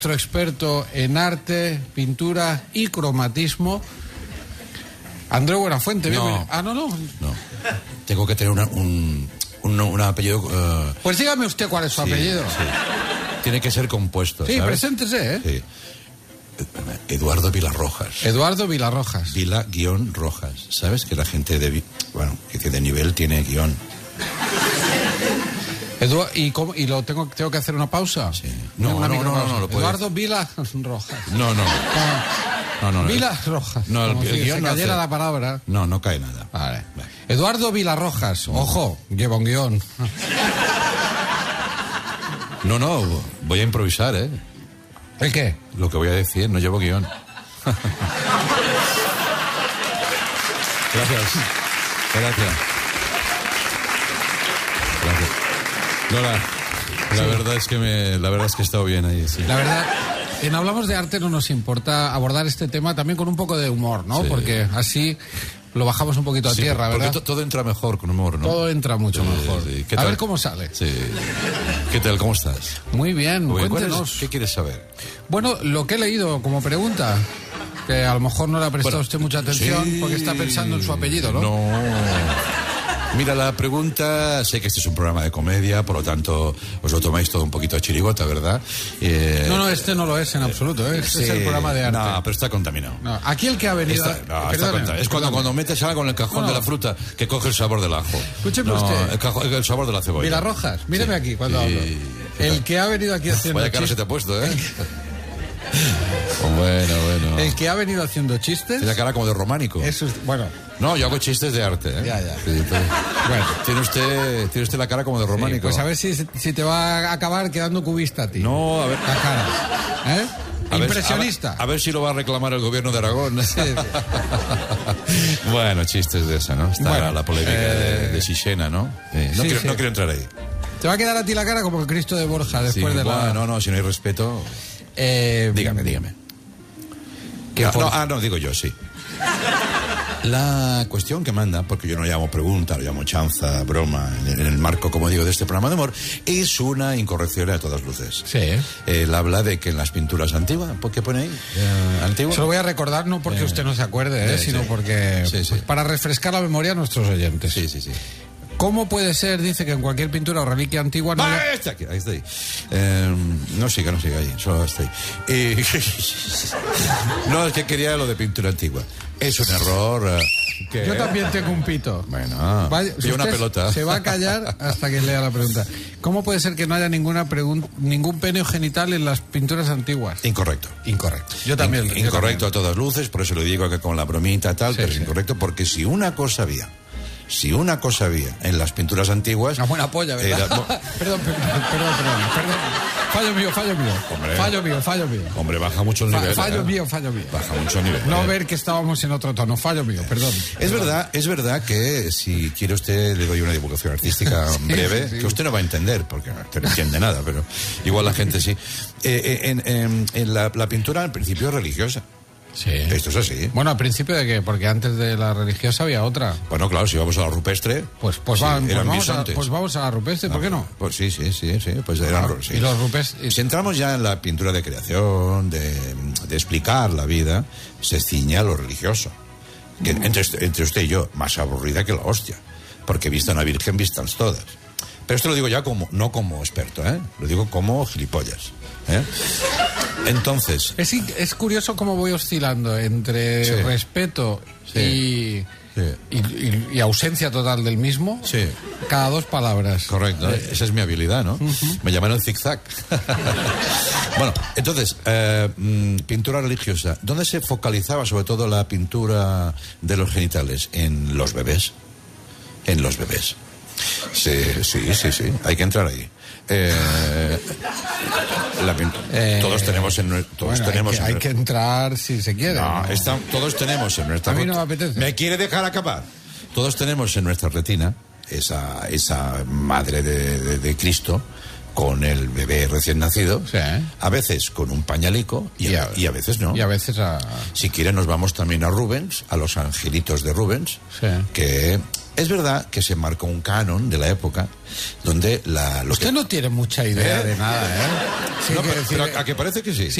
Nuestro experto en arte, pintura y cromatismo, Andreu Buenafuente. No. No. Tengo que tener un apellido... Pues dígame usted cuál es su apellido. Sí. Tiene que ser compuesto, Sí, ¿sabes? preséntese, ¿eh? Sí. Eduardo Vilarrojas. Eduardo Vilarrojas. Vila-Rojas. ¿Sabes? Que la gente de nivel tiene guión. ¿Y lo tengo que hacer una pausa? Sí. No, lo puedes. Eduardo Vilarrojas. No. Vilarrojas. No, el Como si guión se no cayera hace. la palabra. No cae nada. Vale. Eduardo Vilarrojas. Ojo, lleva un guión. No, voy a improvisar, ¿eh? ¿El qué? Lo que voy a decir, no llevo guión. Gracias. Lola, la verdad es que he estado bien ahí, sí. La verdad, en Hablamos de Arte no nos importa abordar este tema también con un poco de humor, ¿no? Sí. Porque así lo bajamos un poquito a Sí, tierra, ¿verdad? porque todo entra mejor con humor, ¿no? Todo entra mucho mejor. Sí. ¿Qué A tal? ver cómo sale. Sí. ¿Qué tal? ¿Cómo estás? Muy bien, Muy bien. cuéntenos. ¿Qué quieres saber? Bueno, lo que he leído como pregunta, que a lo mejor no le ha prestado usted mucha atención sí. porque está pensando en su apellido, ¿no? No. Mira, la pregunta, sé que este es un programa de comedia, por lo tanto os lo tomáis todo un poquito a chirigota, ¿verdad? No, este no lo es en absoluto, ¿eh? Este es el programa de arte. No, pero está contaminado. No, aquí el que ha venido... Está Perdone, contaminado. Es cuando metes algo en el cajón de la fruta que coge el sabor del ajo. Escúcheme usted. El sabor de la cebolla. Vilarrojas, míreme aquí cuando Sí. hablo. El que ha venido aquí haciendo Vaya cara se chistes... te ha puesto, ¿eh? Bueno. El que ha venido haciendo chistes... Tiene la cara como de románico. Eso es, bueno, No, yo hago chistes de arte, ¿eh? Ya. Sí, pero... Bueno. Tiene usted la cara como de románico. pues a ver si te va a acabar quedando cubista a ti. No, a ver... La cara. ¿Eh? A ver, Impresionista. a ver si lo va a reclamar el gobierno de Aragón. Bueno, chistes de esa, ¿no? Está la polémica de Sixena, ¿no? No quiero entrar ahí. Te va a quedar a ti la cara como el Cristo de Borja después de la... No, si no hay respeto... Dígame. Digo yo, sí. La cuestión que manda, porque yo no llamo pregunta, lo llamo chanza, broma, en el marco, como digo, de este programa de humor, es una incorrección a todas luces. Sí. Él habla de que en las pinturas antiguas, ¿por qué pone ahí? ¿Antiguas? Se lo voy a recordar no porque usted no se acuerde, sino porque... Sí. Pues, para refrescar la memoria a nuestros oyentes. Sí. ¿Cómo puede ser, dice, que en cualquier pintura o reliquia antigua no haya... Ahí está ahí. No siga ahí, solo está ahí. No, es que quería lo de pintura antigua. Es un error. Yo también tengo un pito. Bueno, si una usted pelota. Se va a callar hasta que lea la pregunta. ¿Cómo puede ser que no haya ningún pene o genital en las pinturas antiguas? Incorrecto. Yo también. Incorrecto a todas luces, por eso le digo que con la bromita tal, pero es incorrecto, porque si una cosa había en las pinturas antiguas... Una buena polla, ¿verdad? Perdón. Fallo mío. Hombre. Fallo mío. Hombre, baja mucho el nivel. Fallo mío. Baja mucho el nivel. No ver que estábamos en otro tono. Fallo mío, perdón. Es verdad que si quiere usted le doy una divulgación artística breve, que usted no va a entender, porque usted no entiende nada, pero igual la gente sí. En la pintura al principio es religiosa. Sí. Esto es así. Bueno, al principio de que, porque antes de la religiosa había otra. Bueno, claro, si vamos a la rupestre. Pues vamos a la rupestre, ¿por qué no? Pues sí. Pues eran, sí. Y los rupestres. Si entramos ya en la pintura de creación, de explicar la vida, se ciñe a lo religioso. Que entre usted y yo, más aburrida que la hostia. Porque vista una virgen, vistas todas. Pero esto lo digo ya no como experto, ¿eh? Lo digo como gilipollas, ¿eh? Entonces... Es curioso cómo voy oscilando entre respeto y ausencia total del mismo. Sí. Cada dos palabras. Correcto. Esa es mi habilidad, ¿no? Me llamaron zigzag. Bueno, entonces, pintura religiosa. ¿Dónde se focalizaba sobre todo la pintura de los genitales? En los bebés. Sí. Hay que entrar ahí. Todos tenemos hay que entrar si se quiere. Todos tenemos en nuestra... A mí no me apetece. ¿Me quiere dejar acabar? Todos tenemos en nuestra retina esa madre de Cristo con el bebé recién nacido, sí. A veces con un pañalico y a veces no. Y a veces Si quieren nos vamos también a Rubens, a los angelitos de Rubens, sí. que Es verdad que se marcó un canon de la época donde Usted no tiene mucha idea de nada, ¿eh? Sí, no, pero a que parece que sí.